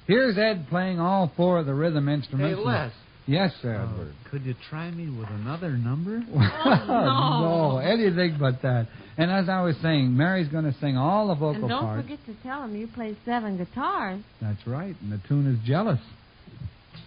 Here's Ed playing all four of the rhythm instruments. Hey, Les. Yes, sir, Edward. Could you try me with another number? No, anything but that. And as I was saying, Mary's going to sing all the vocal And don't parts. forget to tell him you play 7 guitars. That's right, and the tune is Jealous.